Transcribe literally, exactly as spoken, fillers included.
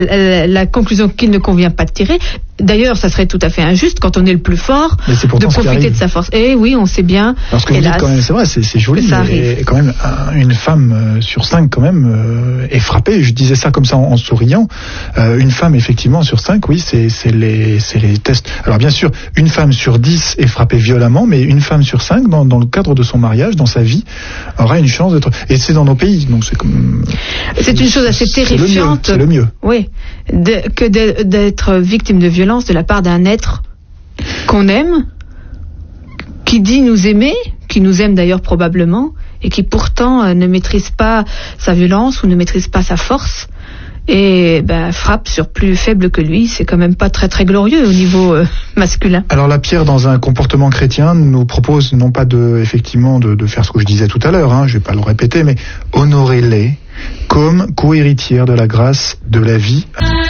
la, la conclusion qu'il ne convient pas de tirer. D'ailleurs, ça serait tout à fait injuste quand on est le plus fort de profiter de sa force. Et oui, on sait bien. Parce que vous dites quand même, c'est vrai, c'est, c'est joli, mais quand même un, une femme sur cinq quand même euh, est frappée. Je disais ça comme ça en, en souriant. Euh, une femme effectivement sur cinq, oui, c'est, c'est les, c'est les tests. Alors bien sûr, une femme sur dix est frappée violemment, mais une femme sur cinq, dans, dans le cadre de son mariage, dans sa vie, aura une chance d'être. Et c'est dans nos pays, donc c'est comme. C'est une chose assez terrifiante. C'est le mieux. C'est le mieux. Oui, de, que de, d'être victime de violence de la part d'un être qu'on aime, qui dit nous aimer, qui nous aime d'ailleurs probablement, et qui pourtant euh, ne maîtrise pas sa violence ou ne maîtrise pas sa force, et ben, frappe sur plus faible que lui. C'est quand même pas très très glorieux au niveau euh, masculin. Alors la Pierre, dans un comportement chrétien, nous propose non pas de effectivement de, de faire ce que je disais tout à l'heure, hein, je vais pas le répéter, mais honorer-les comme co-héritières de la grâce de la vie.